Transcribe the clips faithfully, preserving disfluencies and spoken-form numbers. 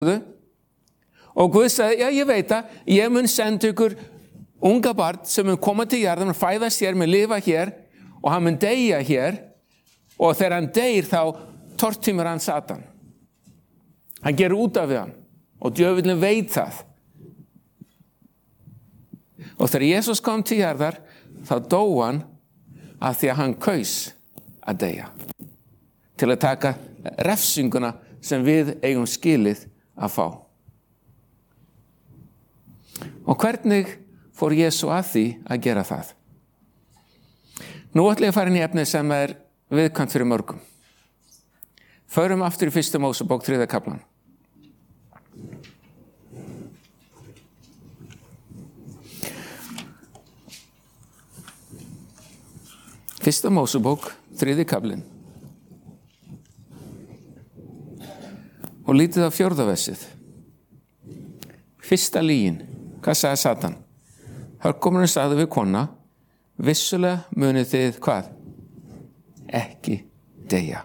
og Guð sagði, já ég veit það, ég mun senda ykkur unga barn sem mun koma til jarðar, mun fæðast hér, mun lifa hér og hann mun deyja hér og þegar hann deyr þá tortímir hann Satan. Hann gerir út af við hann og djöfullinn veit það. Og þegar Jesus kom til jarðar þá dó hann af því að hann kaus að deyja. Til að taka refsinguna sem við eigum skilið að fá. Og hvernig fór Jesú að því að gera það? Nú ætla ég að fara inn í efnið sem er viðkvæmt fyrir mörgum. Förum aftur í fyrsta Mósebók þriðja kaflan. Fyrsta Mósebók þriðji kaflinn. Og lítið á fjórða versið. Fyrsta lygin. Hvað sagði Satan? Hörgómurinn sagði við kona, vissulega munið þið hvað? Ekki deyja.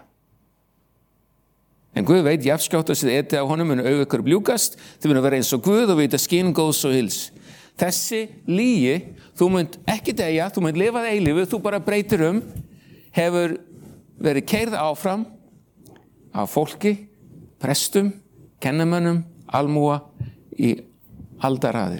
En Guð veit, jafnskjótt að þið etið á honum munu augu ykkur bljúkast, þið munu vera eins og Guð og vita skyn góðs og hils. Þessi lygi, þú munt ekki deyja, þú munt lifa það eilífu, þú bara breytir um, hefur verið keyrð áfram af fólki, prestum, kennamönnum, almúa í aldaraðir.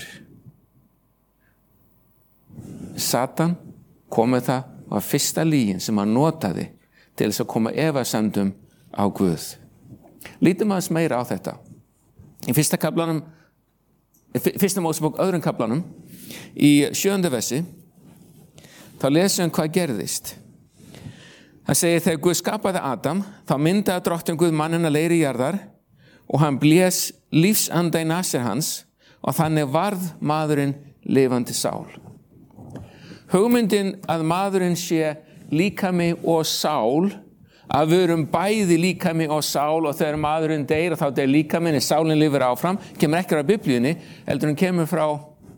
Satan kom með það var fyrsta lygin sem hann notaði til þess að koma efasemdum á Guð. Lítum aðeins meira á þetta. Í fyrsta kaflanum, fyrsta Mósebók öðrum kaflanum, í sjöunda versi, þá lesum við hvað gerðist. Það segir þegar Guð skapaði Adam, þá myndaði drottinn Guð manninn að leiri jarðar og hann blés lífsanda í nasir hans og þannig varð maðurinn lifandi sál. Hugmyndin að maðurinn sé líkami og sál, að við erum bæði líkami og sál og þegar maðurinn deyr og þá deyr líkaminn en sálinn lifir áfram, kemur ekki af Biblíunni, heldur hann kemur frá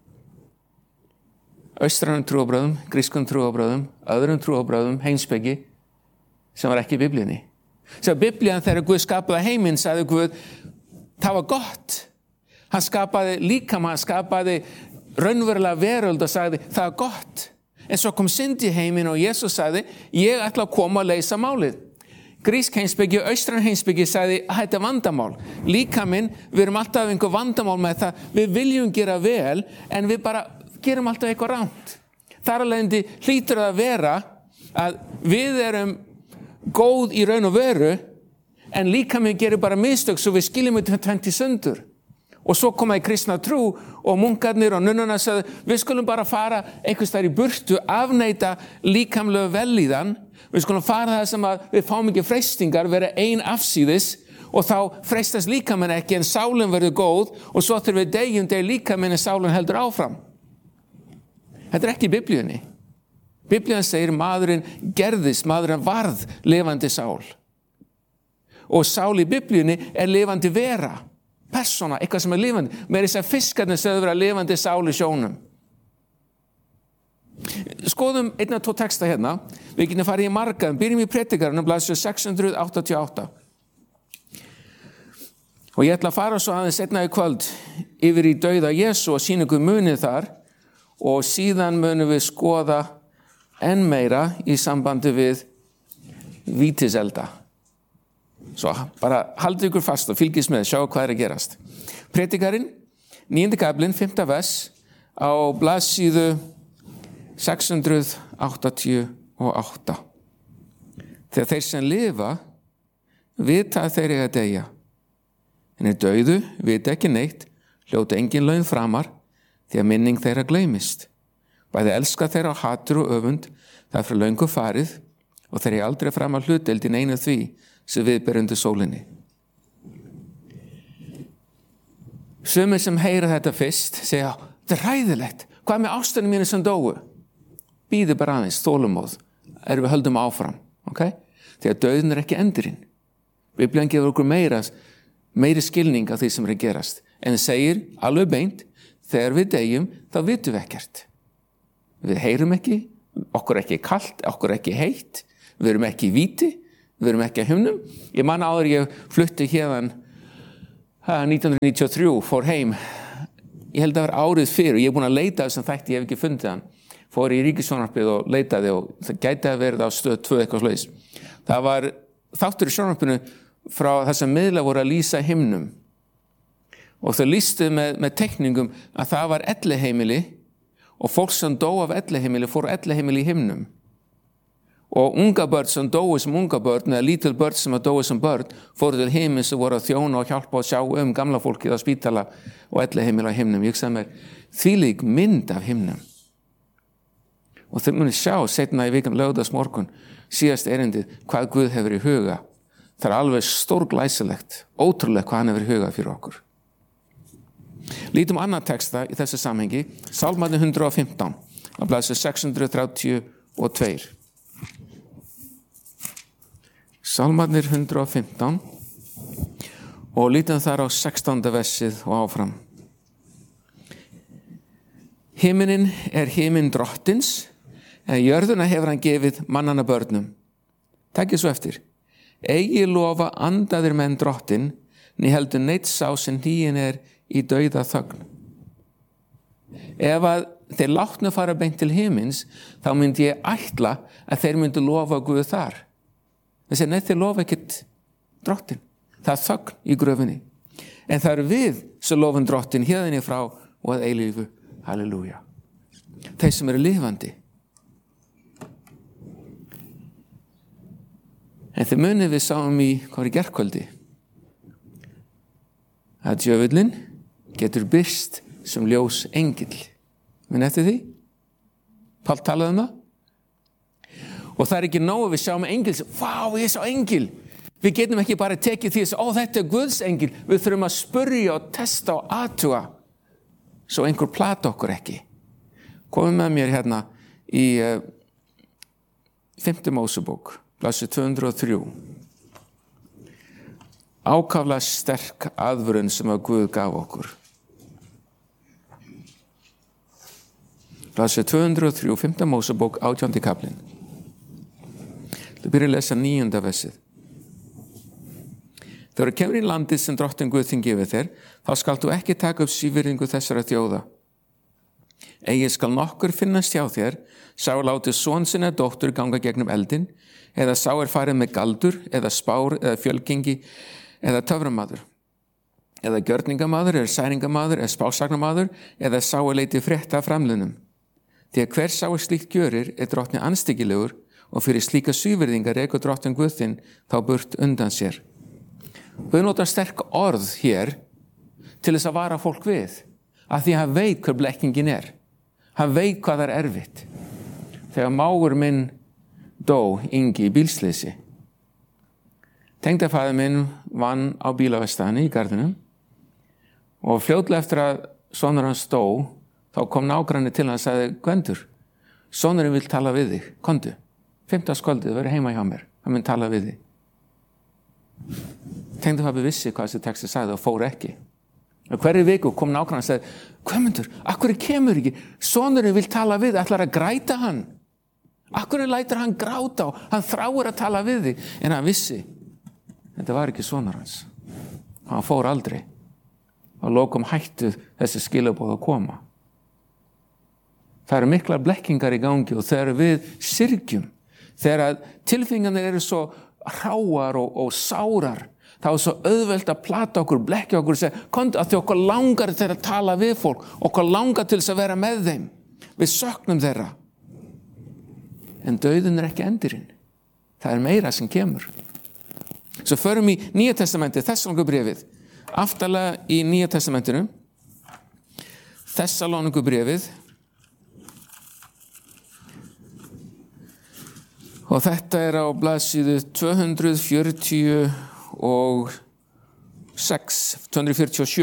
austrænum trúarbrögðum, grískum trúarbrögðum, öðrum trúarbrögðum, heimspeki, sem var ekki í Biblíunni. Svo Biblían þegar Guð skapaði heiminn, sagði Guð, það var gott. Hann skapaði líkama, hann skapaði raunverulega veröld og sagði, það er gott. En svo kom synd í heiminn og Jesus sagði, ég ætla að koma að leysa málið. Grísk heimspeki og austræn heimspeki sagði, að þetta er vandamál. Líkaminn, við erum alltaf einhver vandamál með það, við viljum gera vel, en við bara gerum alltaf eitthvað rangt. Þar af leiðandi hlýtur það að vera að við erum góð í raun og veru, en líkaminn gerir bara mistök svo við skiljum þetta tvennt í sundur. Og svo koma í kristna trú og munkarnir og nunnuna sagði, við skulum bara fara einhvers þar í burtu, afneita líkamlegu vellíðan, við skulum fara það sem að við fáum ekki freistingar, vera ein afsíðis og þá freistast líkaminn ekki en sálinn verður góð og svo þegar við deyjum deyr líkaminn en sálinn heldur áfram. Þetta er ekki í Biblíunni. Biblían segir maðurinn gerðist, maðurinn varð lifandi sál. Og sál í Biblíunni er lifandi vera. Persóna, eitthvað sem er lifandi. Með þess að fiskarnir sögðu vera lifandi sál í sjónum. Skoðum einn og tvo texta hérna. Við getum farið í marga, byrjum í Predikarinn, blaðsíðu sex hundruð áttatíu og átta. Og ég ætla að fara svo aðeins seinna í kvöld yfir í dauða Jesú og sýna ykkur munið þar og síðan munum við skoða enn meira í sambandi við vítiselda. Svo bara haldið ykkur fast og fylgist með, sjá hvað er að gerast. Predikarinn, níundi kaflinn, fimmta vers, á blaðsíðu sex hundruð áttatíu og átta. Þegar þeir sem lifa, vita að þeir eiga að deyja. En er dauðu, vita ekki neitt, hljóta engin laun framar, því að minning þeirra gleymist. Bæði elska þeirra á hatur og öfund, það er frá löngu farið, og þeir eru aldrei fram að hlutdeild í neinu því, sem við ber undir sólinni. Sumir sem heyra þetta fyrst segja, þetta er hræðilegt, hvað með ástunum mínu sem dóu? Bíðu bara aðeins, þolumóð, erum við höldum áfram, ok? Þegar dauðin er ekki endurinn. Biblían gefur okkur meira, meiri skilning af því sem er að gerast, en segir alveg beint, þegar við deyjum, þá vitum við ekkert. Við heyrum ekki, okkur er ekki kalt, okkur er ekki heitt, við erum ekki í víti, við erum ekki að himnum. Ég man áður ég flutti hérðan nítján hundruð níutíu og þrjú fór heim, ég held að vera árið fyrir, ég er búin að leita þessum þætti, ég hef ekki fundið hann, fór í Ríkissjónvarpið og leitaði og það gæti að verið á stöð tvö eitthvað svoleiðis. Það var þáttur í sjónvarpinu frá það sem miðla voru að lýsa himnum og þau lýstu með, með teikningum að það var elliheimili og fólk sem dó af elliheimili fór elliheimili í himnum. Og unga börn sem dói sem unga börn, eða lítil börn sem að dói sem börn, fóru til heiminn sem voru að þjóna og hjálpa og sjá um gamla fólkið á spítala og elliheimili á himnum. Ég sagði mér, þvílík mynd af himnum. Og þau munið sjá seinna í vikan laugardagsmorgun, síðast erindið, hvað Guð hefur í huga. Það er alveg stórglæsilegt, ótrúlega hvað hann hefur í huga fyrir okkur. Lítum annan texta í þessu samhengi, Sálmarnir hundrað og fimmtán, á blaðsíðu sex hundruð þrjátíu og tvö. Sálmarnir hundrað og fimmtán og lítum þar á sextánda versið og áfram. Himinin er himin drottins, en jörðuna hefur hann gefið mannanna börnum. Takkið svo eftir. Eigi lofa andaðir menn drottin, né heldur neitt sá sem hníin er í dauða þögn. Ef að þeir látnu fara beint til himins, þá myndi ég ætla að þeir myndi lofa Guð þar. Þessi neitt þeir lofa ekkert drottin. Það er þögn í gröfinni. En það er við sem lofum drottin hérðinni frá og að eilífu. Halleluja. Þeir sem eru lifandi. En þeir munið við sáum í hvað var í gærkvöldi að djöfullinn getur birst sem ljós engill. Mun eftir því? Pál talaði um það? Og það er ekki nóg að við sjáum engil sem, vá, ég sá engil. Við getum ekki bara tekið því að ó, þetta er Guðs engil. Við þurfum að spurja og testa og athuga svo einhver plata okkur ekki. Komum með mér hérna í uh, fimmta Mósebók, blaðsíðu tvö hundruð og þrjú. Ákaflega sterk aðvörun sem að Guð gaf okkur. Blaðsíðu tvö hundruð og þrjú, fimmta Mósebók, átjándi kaflinn. Þú byrjar að lesa níunda versið. Þegar þú kemur í landið sem drottin Guð þinn gefur þér, þá skalt þú ekki taka upp sívirðingu þessara þjóða. Eigi skal nokkur finnast hjá þér, sá látið son sinn eða dóttur ganga gegnum eldin, eða sá er farið með galdur, eða spár, eða fjölgengi, eða töframaður, eða gjörningamaður, eða særingamaður, eða spásagnamaður, eða sá er leitið frétta af framlunum. Því að hver sá er slíkt gjörir er drottni anstíkilegur, og fyrir slíka sívirðingar rekur drottin Guð þinn þá burt undan sér. Guð notar sterk orð hér til þess að vara fólk við, af því að hann veit hver blekkingin er. Hann veit hvað það er erfitt. Þegar mágur minn dó, Ingi, í bílsleysi, tengdafaðir minn vann á bílaverkstæðinu í Garðinum og fljótlega eftir að sonur hans dó, þá kom nágranni til hann og sagði, Gvendur, sonurinn vil tala við þig, komdu. Fimmtudagskvöldið, verið heima hjá mér, hann mun tala við þig. Tengdafaðir vissi hvað þessi texti sagði og fór ekki. Og hverju viku kom nágrann og sagði, Guðmundur, akkur kemur ekki? Sonurinn vil tala við þig, ætlar að græta hann. Akkur lætur hann gráta og hann þráir að tala við þig. En hann vissi, þetta var ekki sonur hans. Hann fór aldrei. Og lokum hættu þessi skilaboð að koma. Það eru miklar blekkingar í gangi og þegar við syrgjum, þegar tilfinningarnir eru svo hráar og, og sárar, þá er svo auðvelt að plata okkur, blekkja okkur og segja, komdu að því okkur langar til að tala við fólk, okkur langar til þess að vera með þeim. Við söknum þeirra. En dauðin er ekki endurinn. Það er meira sem kemur. Svo förum í Nýja testamentið, Þessalónikubréfið. Aftarlega í Nýja testamentinu. Þessalónikubréfið. Og þetta er á blaðsíðu tvö hundruð fjörutíu og sex, tvö hundruð fjörutíu og sjö.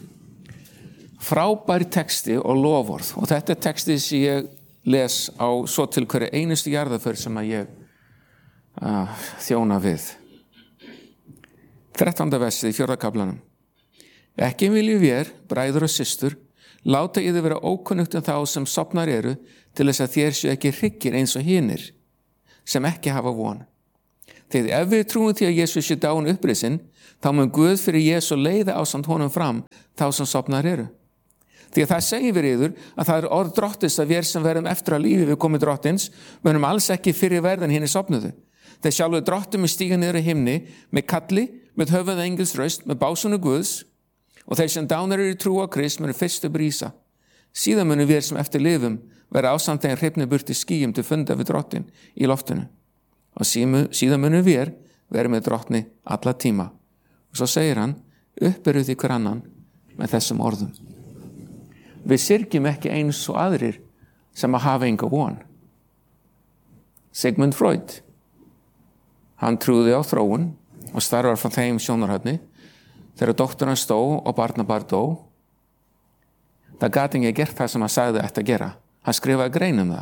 Frábær texti og loforð. Og þetta er texti sem ég les á svo til hverju einustu jarðarför sem að ég uh, þjóna við. þrettánda versið í fjórða kaflanum. Ekki viljum við, bræður og systur, láta yður vera ókunnugt um þá sem sofnar eru til þess að þér séu ekki hryggir eins og hinir, sem ekki hafa von. Þegar ef við trúum því að Jesús sé dáinn upprisin, þá mun Guð fyrir Jesú leiða ásamt honum fram þá sem sofnar eru. Því að það segir við yður að það er orð drottins að við sem verðum eftir að lífi við komið drottins, munum alls ekki fyrir verðan hinni sofnuðu. Þeir sjálfur drottum með stíga niður í himni, með kalli, með höfuð engils raust, með básunu Guðs, og þeir sem dánar eru í trú á Krist munum fyrstu brísa. Síðan munum við sem eftir lifum vera ásamt þegar hrifni burt í skýjum til funda við drottin í loftinu. Og síðan munum við vera með drottni alla tíma. Og svo segir hann, uppberuð í hver annan með þessum orðum. Við syrgjum ekki eins og aðrir sem að hafa enga von. Sigmund Freud, hann trúði á þróun og starfar frá þeim sjónarhörni. Þegar dóttur hans dó og barnabarn dó, það gat ekki gert það sem hann sagði ætti að gera. Hann skrifaði grein um það.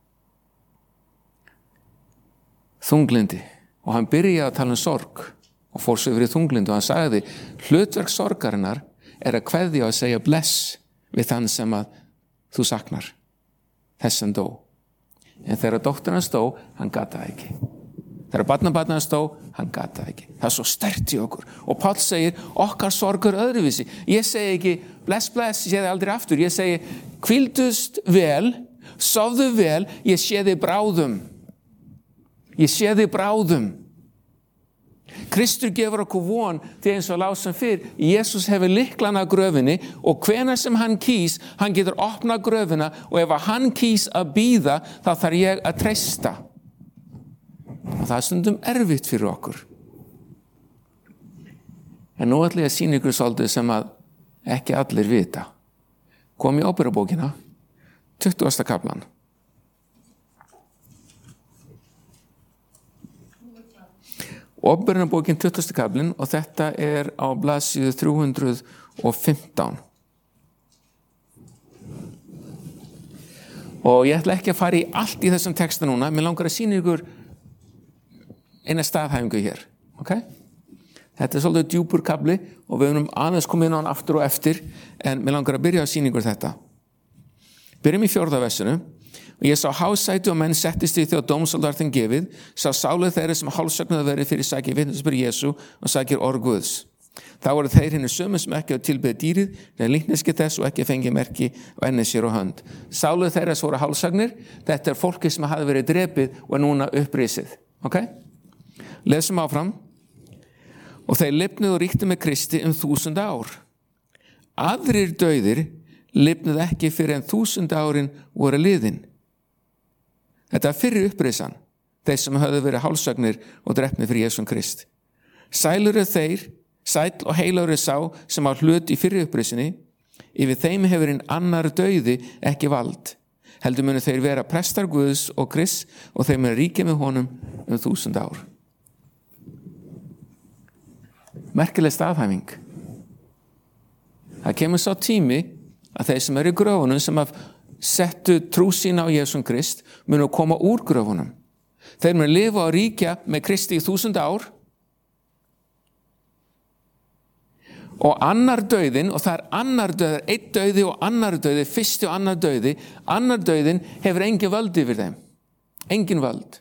Þunglindi. Og hann byrjaði að tala um sorg og fór svo yfir í þunglindi og hann sagði, hlutverk sorgarinnar er að kveðja og að segja bless við þann sem að þú saknar. Þess sem dó. En þegar dóttur hans dó, hann gat það ekki. Þegar barnabarn hans dó, hann gat það ekki. Það er svo sterkt í okkur. Og Páll segir, okkar sorgur öðruvísi. Ég segi ekki, bless, bless, ég sé þið aldrei aftur. Ég segi, hvíldust vel, sofðu vel, ég sé þið bráðum. Ég sé þið bráðum. Kristur gefur okkur von til eins og lásum fyrr. Jesús hefur lyklana að gröfinni og hvenær sem hann kýs, hann getur opnað gröfina og ef hann kýs að bíða, þá þarf ég að treysta. Og það er stundum erfitt fyrir okkur. En nú ætla ég að sýna ykkur svolítið sem að ekki allir vita. Kom í óperubókina, tuttugasta kaflan. Óperubókin tuttugasti kaflinn og þetta er á blaðsíðu þrjú hundruð og fimmtán. Og ég ætla ekki að fara í allt í þessum texta núna, mér langar að sýna ykkur eina staðhæfingu hér, ok? Þetta er svolítið djúpur kafli og við höfum aðeins komið inn á hann aftur og eftir, en mér langar að byrja að sýna ykkur þetta. Byrjum í fjórða versinu. Og ég sá hásæti og menn settist í því að dómsaldar þeim gefið, sá sálið þeirra sem hálfsögnuðu verið fyrir sakir vitnisburð Jesú og sakir orð Guðs. Þá voru þeir hinir sömu sem ekki að tilbeða dýrið, þeir líkneski þess og ekki fengi merki og enni sér á hönd. Sálið þeirra sem voru hálfsögnir, þetta er fólki sem hafi verið drepið og er núna upprisið. Ok? Lesum áfram. Og þeir lifnuðu og ríktu með Kristi um þúsund ár. Aðrir dauðir lifnuðu ekki fyrir en þúsund árin voru liðin. Þetta er fyrir upprisan, þeir sem höfðu verið hálfsögnir og drepnir fyrir Jesúm Krist. Sælur er þeir, sæll og heilagur er sá sem á hlut í fyrir upprisinni, yfir þeim hefur hinn annar dauði ekki vald. Heldur munu þeir vera prestar Guðs og Krist og þeir munu ríkja með honum um þúsund ár. Merkileg staðhæfing. Það kemur sá tími að þeir sem eru í gröfunum sem að settu trú sína á Jesúm Krist munu koma úr gröfunum. Þeir munu lifa og ríkja með Kristi í þúsund ár og annar dauðin, og það er annar dauður, einn dauði og annar dauði, fyrsti og annar dauði, annar dauðin hefur engin völd yfir þeim. Engin völd.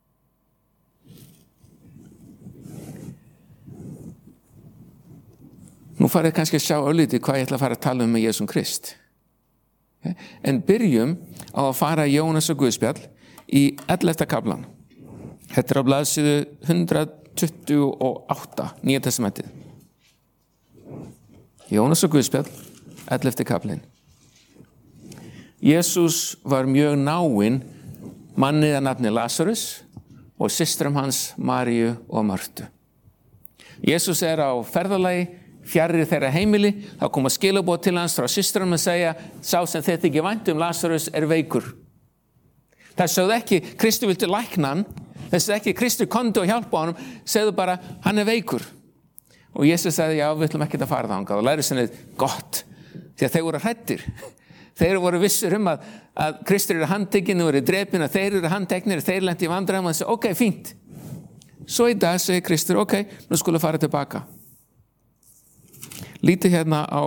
Nú farið kannski að sjá örlítið hvað ég ætla að fara að tala um með Jesúm Krist. En byrjum á að fara í Jónas og Guðspjall í ellefta kaflan. Þetta er á blaðsíðu hundrað tuttugu og átta, Nýja testamentið. Jónas og Guðspjall, ellefti kaflinn. Jesús var mjög náinn manni að nafni Lasarus og systrum hans Maríu og Mörtu. Jesús er á ferðalagi fjarri þeirra heimili, þá koma skilaboð til hans frá systrum að segja, sá sem þetta ekki vænt um Lasarus er veikur. Það sögðu ekki, Kristur viltu lækna hann, það sögðu ekki, Kristur komdu og hjálpa honum, segðu bara, hann er veikur. Og Jesus sagði, já, við ætlum ekki að fara þangað og læri sinni, gott, því að þeir voru hræddir. Þeir voru vissur um að, að Kristur eru handtekinn og eru drepin, að þeir eru handteknir, þeir lenti í vandræðum og þessi, ok, fínt. Svo í dag segir Kristur, ok, nú skulum fara tilbaka. Lítið hérna á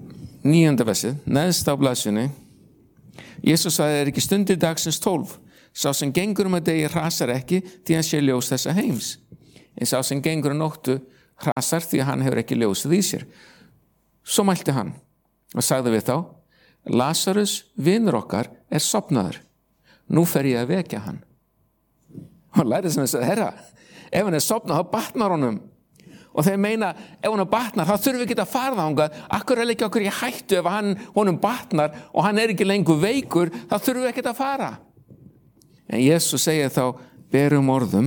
níunda versið, neðst á blaðsjunni. Jesus sagði, er ekki stundir dagsins tólf. Sá sem gengur um að degi hrasar ekki því hann sé ljós þessa heims. En sá sem gengur um nóttu hrasar því hann hefur ekki ljósið í sér. Svo mælti hann og sagði við þá, Lazarus, vinur okkar, er sofnaður. Nú fer ég að vekja hann. Og lærið sem þess að, herra, ef hann er sofnað, þá batnar honum. Og þeir meina, ef hann batnar, þá þurfum við ekki að fara þangað. Akkur er ekki okkur í hættu ef hann, honum batnar og hann er ekki lengur veikur, þá þurfum við ekki að fara. En Jesús segir þá, berum orðum,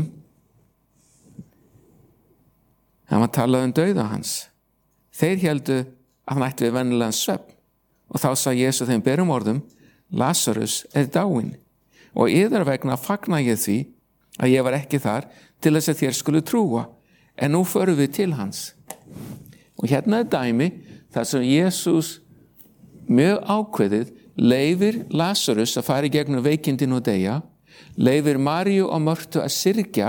hann var talað um dauða hans. Þeir héldu að hann ætti við venjulegan svefn. Og þá sa Jesús þeim berum orðum, Lazarus er dáinn. Og yðar vegna fagna ég því að ég var ekki þar til þess að þér skulu trúa. En nú förum við til hans. Og hérna er dæmi þar sem Jesús mjög ákveðið leyfir Lazarus að fara í gegnum veikindin og deyja, leyfir Maríu og Mörtu að syrgja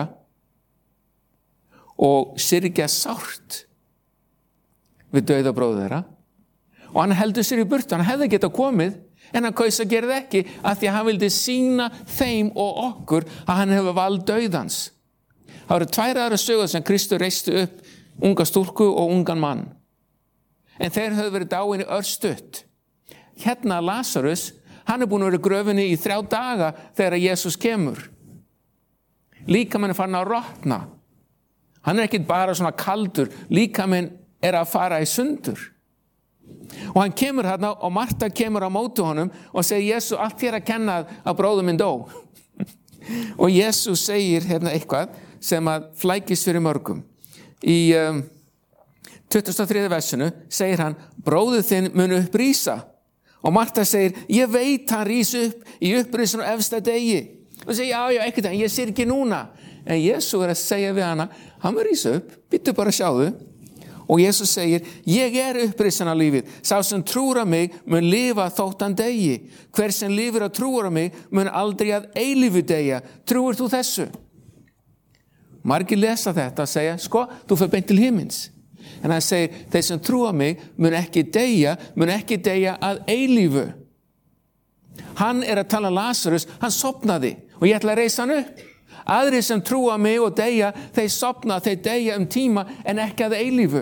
og syrgja sárt við dauða bróður þeirra. Og hann heldur sér í burtu, hann hefði getað komið, en hann kaus að gera það ekki af því að hann vildi sýna þeim og okkur að hann hefur vald dauðans. Það eru tvær aðra sögur sem Kristur reisti upp unga stúlku og ungan mann. En þeir höfðu verið dáin í örstutt. Hérna Lazarus, hann er búin að vera í gröfinni í þrjá daga þegar Jesus kemur. Líkaminn er farin að rotna. Hann er ekki bara svona kaldur, líkaminn er að fara í sundur. Og hann kemur hérna og Marta kemur á móti honum og segir, Jesús, allt þér að kenna að bróður minn dó. Og Jesús segir hérna eitthvað sem að flækist fyrir mörgum. Í um, tuttugasta og þriðja versinu segir hann, bróður þinn mun upprísa. Og Marta segir, ég veit hann rís upp í upprísun og efsta degi. Og segir, já, já, ekkert, ég sér ekki núna. En Jesús er að segja við hana, hann mun rísa upp, býttu bara að sjáðu. Og Jesús segir, ég er upprísan af lífið. Sá sem trúr að mig mun lifa þóttan degi. Hver sem lifir að trúar að mig mun aldrei að eilífu deyja. Trúir þú þessu? Margir lesa þetta og segja, sko, þú fer beint til himins. En hann segir, þeir sem trúa mig mun ekki deyja, mun ekki deyja að eilífu. Hann er að tala Lazarus, hann sofnaði og ég ætla að reisa hann upp. Aðrir sem trúa mig og deyja, þeir sofna, þeir deyja um tíma en ekki að eilífu.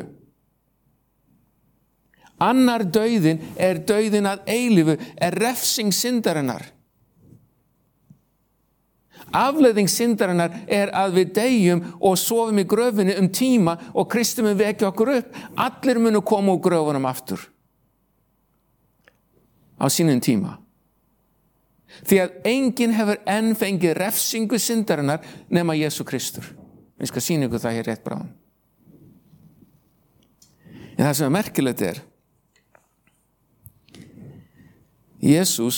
Annar dauðin er dauðin að eilífu, er refsing syndarinnar. Afleiðing syndarinnar er að við deyjum og sofum í gröfinni um tíma og Kristur mun vekja okkur upp. Allir munu koma úr gröfunum aftur á sínum tíma. Því að enginn hefur enn fengið refsingu syndarinnar nema Jesú Kristur. Við skal sýna ykkur það hér rétt bráðum. En það sem er merkilegt er, Jesús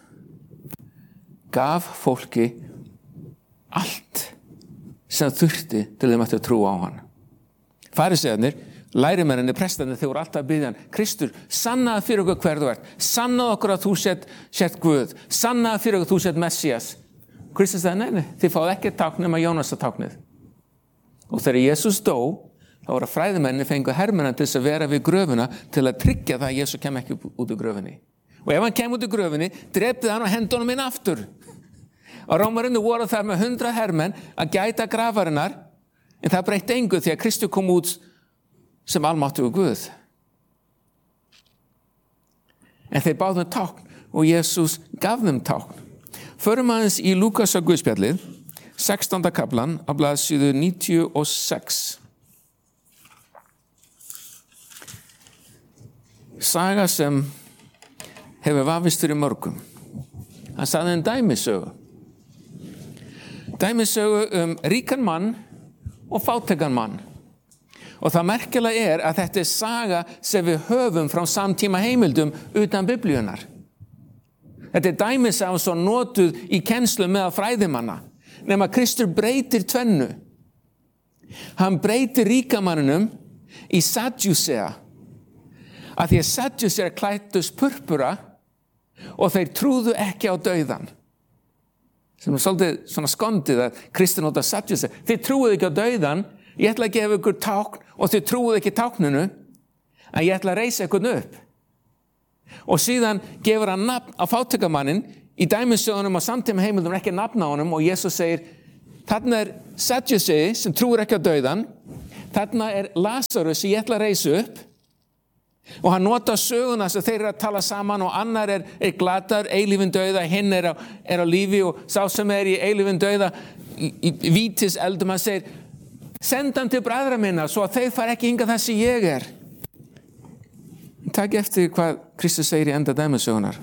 gaf fólki allt sem þurfti til þeim að trúa á hann. Farisearnir, lærimennirnir, prestarnir, þeir voru alltaf að biðja hann, Kristur, sannaðu fyrir okkur hver þú ert, sannaðu okkur að þú sett, sett Guð, sannaðu fyrir okkur að þú sett Messias. Kristur sagði, nei, nei, þið fáðu ekki tákn nema Jónasar táknið. Og þegar Jesús dó, þá voru fræðimennir fengu hermenn til þess að vera við gröfuna til að tryggja það að Jesús kem ekki út úr gröfinni. Og ef hann kem út úr gröfinni, drepið hann og hendi honum inn aftur. Og Rómararnir voru þar með hundra hermenn að gæta grafarinnar, en það breytti engu því að Kristur kom út sem almáttugur Guð. En þeir báðu um tákn og Jesús gaf þeim tákn. Förum aðeins í Lúkasar Guðspjallið, sextánda kaflan á blaðsíðu níutíu og sex. Saga sem hefur vafist fyrir mörgum. Hann sagði en dæmisögu. Dæmisögu um ríkan mann og fátækan mann. Og það merkilega er að þetta er saga sem við höfum frá samtíma heimildum utan biblíunar. Þetta er dæmisaga svo notuð í kennslu með fræðimanna. Nema Kristur breytir tvennu. Hann breytir ríkamanninum í Sadducea. Að því að Sadducea klæddust purpura og þeir trúðu ekki á dauðan. Sem er svolítið svona skondið að Kristur nota Sadducea. Þið trúið ekki á dauðan, ég ætla að gefa ykkur tákn og þið trúið ekki tákninu, að ég ætla að reisa ykkur upp. Og síðan gefur hann nafn á fátækamannin í dæmisögunum og samtíma heimildum er ekki nafn á honum og Jesus segir, þarna er Saddusi sem trúir ekki á dauðan, þarna er Lazarus sem ég ætla að reisa upp og hann notar söguna sem þeir eru að tala saman og annar er, er glatar, eilífinn dauða, hinn er á, er á lífi og sá sem er í eilífinn dauða í, í vítis eldum, hann segir, senda hann til bræðra minna svo að þeir fara ekki hingað þar sem ég er. Takk eftir hvað Kristus segir í enda dæmisögunar.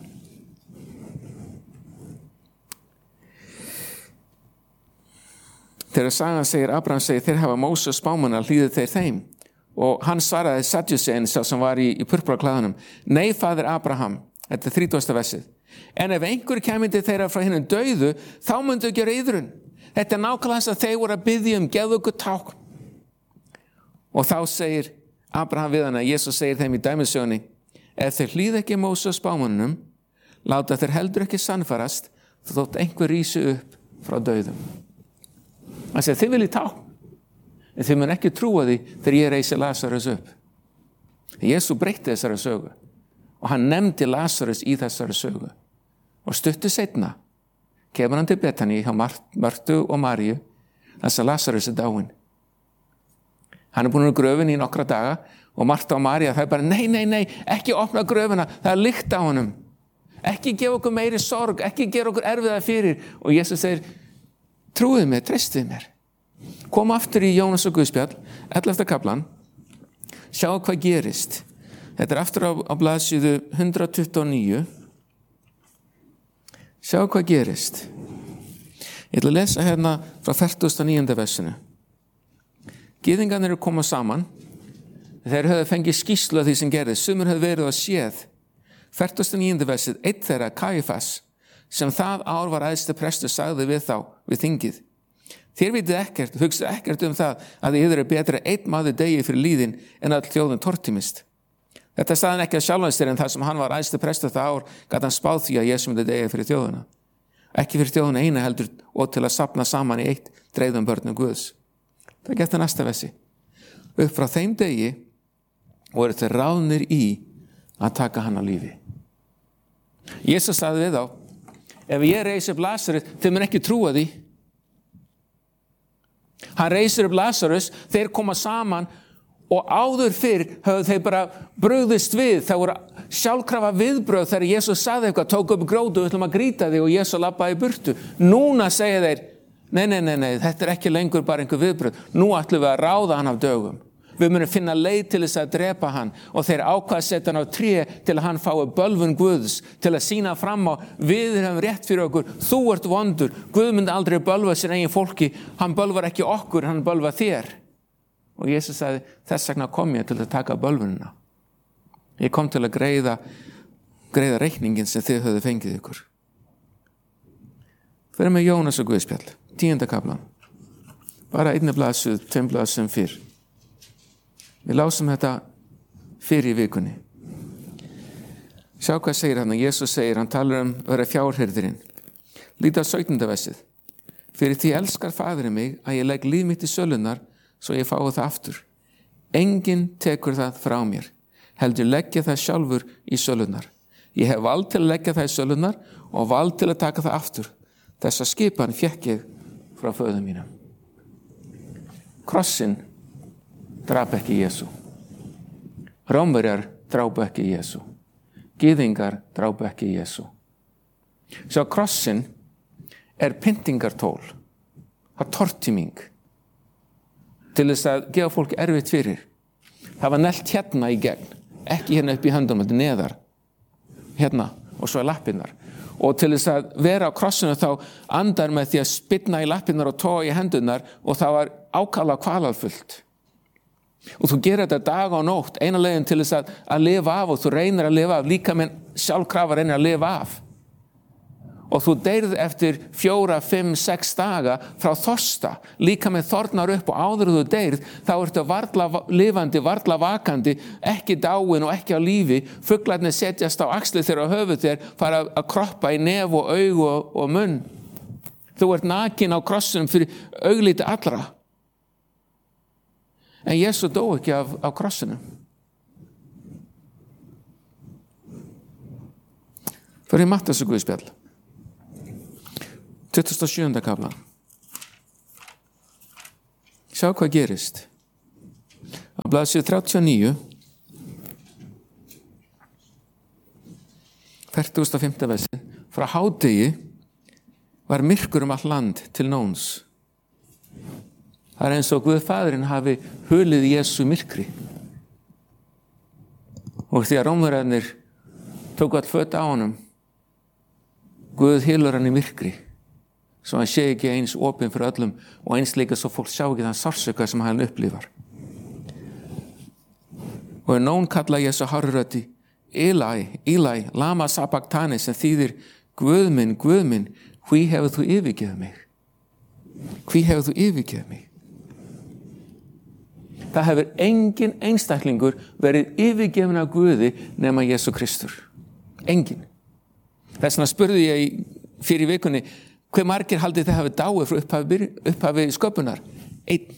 Þegar sagan segir, Abraham segir, þeir hafa Móse spámanna, hlýðir þeir þeim. Og hann svaraði Saddusein, sá sem var í, í purpraklæðunum, nei, faðir Abraham, þetta er þrítugasta versið, en ef einhver kæmi til þeirra frá hinum dauðu, þá myndu gera iðrun. Þetta er nákvæmlega þess að þeir voru að biðja um gefðu okkur tákn. Og þá segir Abraham við hana, Jesus segir þeim í dæmisögunni, ef þeir hlýða ekki Móse spámannunum, láta þeir heldur ekki sannfarast, þótt einhver rísi upp frá dauðum. Hann segir, þið viljið tákn, en þið mun ekki trúa því þegar ég reisi Lazarus upp. Jesus breytti þessari sögu og hann nefndi Lazarus í þessari sögu. Og stuttu seinna kemur hann til Betani hjá Martu og Maríu þess að Lazarus er dáinn. Hann er búin að gröfin í nokkra daga og Marta og María það er bara, nei, nei, nei, ekki opna gröfina, það er lykt á honum. Ekki gefa okkur meiri sorg, ekki gera okkur erfiða fyrir. Og Jesus segir, trúið mér, treystið mér. Kom aftur í Jónas og Guðspjall, ellefta kaflan, sjáu hvað gerist. Þetta er aftur á, á blaðsíðu hundrað tuttugu og níu. Sjáu hvað gerist. Ég ætla að lesa hérna frá fertugasta og níunda versinu. Gyðingarnir eru komað saman. Þeir höfðu fengið skýrslu af því sem gerðist. Sumir höfðu verið að séð. fertugasta og níunda versið, einn þeirra, Kæfas, sem það ár var æðsti prestur, sagði við þá, við þingið. Þér vitið ekkert, hugsið ekkert um það að þið eru betra einn maður degi fyrir líðin en all þjóðin tortímist. Þetta sagði hann ekki að sjálfans þér en það sem hann var æðsti prestur það ár gat hann spáð því að Jesús myndi degi fyrir þjóðina. Ekki fyrir þjóðina eina heldur og til að safna saman í eitt dreifðum börnum Guðs. Það geta næsta versi. Upp frá þeim degi voru þeir ráðnir í að taka hann á lífi. Jesús sagði við þá, ef ég reisi upp Lazarus, þið mun ekki trúa því. Hann reisir upp Lazarus, þeir koma saman og áður fyrr höfðu þeir bara brugðist við. Það voru sjálfkrafa viðbröð þegar Jesus sagði eitthvað, tók upp grótu, við ætlum að grýta þig og Jesus labbaði í burtu. Núna segja þeir, nei, nei, nei, nei, þetta er ekki lengur bara einhver viðbröð. Nú ætlum við að ráða hann af dögum. Við munum finna leið til þess að drepa hann og þeir ákvað að setja hann á tré til að hann fái bölvun Guðs, til að sína fram á við höfum rétt fyrir okkur, þú ert vondur, Guð myndi aldrei bölva sér eigin fólki, hann bölvar ekki okkur, hann bölvar þér. Og Jesus sagði, þess vegna kom ég til að taka bölvunina. Ég kom til að greiða, greiða reikningin sem þið höfðu fengið ykkur. Fyrir með Jónas og Guðspjall, tíunda kaflan, bara einni blaðsuð, tveim blaðsum fyrr. Við lásum þetta fyrir í vikunni. Sjá hvað segir hann, Jesus segir, hann talar um að vera fjárhirðirinn. Líta á sautjánda versið. Fyrir því elskar faðurinn mig að ég legg líf mitt í sölunnar svo ég fái það aftur. Enginn tekur það frá mér, heldur leggja það sjálfur í sölunnar. Ég hef vald til að leggja það í sölunnar og vald til að taka það aftur. Þessa skipan fékk ég frá föður mínum. Krossin drap ekki Jesú. Rómverjar drápu ekki Jesú. Gyðingar drápu ekki Jesú. Svo krossin er pyntingartól. Það er tortíming. Til þess að gefa fólki erfitt fyrir. Það var nelt hérna í gegn. Ekki hérna upp í höndunum, þetta er neðar. Hérna og svo er lappirnar. Og til þess að vera á krossinu þá andar með því að spinna í lappirnar og toga í hendunar og það var ákala kvalarfullt. Og þú gerir þetta dag og nótt, eina leiðin til þess að, að lifa af og þú reynir að lifa af, líka með sjálfkrafa reynir að lifa af. Og þú deyrð eftir fjóra, fimm, sex daga frá þorsta, líka með þornar upp og áður þú deyrð, þá ertu varla lifandi, varla vakandi, ekki dáin og ekki á lífi, fuglarnir setjast á axlir þeirra og höfuð þér, fara að kroppa í nef og augu og, og munn. Þú ert nakin á krossunum fyrir augliti allra. En Jesús dó ekki af, af krossinu. Fyrir Matthías og Guðspjall. tuttugasta og sjöunda kafla. Sjá hvað gerist. Á blaðsíðu þrjátíu og níu, fertugasta og fimmta versi. Frá hádegi var myrkur um allt land til nóns. Það er eins og Guð Faðirinn hafi hulið Jesú myrkri. Og því að Rómverjarnir tóku all föt á honum, Guð hylur hann í myrkri, svo hann sé ekki eins opinn fyrir öllum og eins líka svo fólk sjá ekki þann sársauka sem hann upplifar. Og nón kalla Jesú hárri röddi, Eli, Eli, lama sabachthani, sem þýðir Guð minn, Guð minn, hví hefur þú yfirgefið mig? Hví hefur þú yfirgefið mig? Það hefur engin einstaklingur verið yfirgefin af Guði nema Jesú Kristur. Engin. Þess vegna spurði ég fyrir vikunni, hve margir haldið þið hafi dáið frá upphafi, upphafi sköpunar? Einn.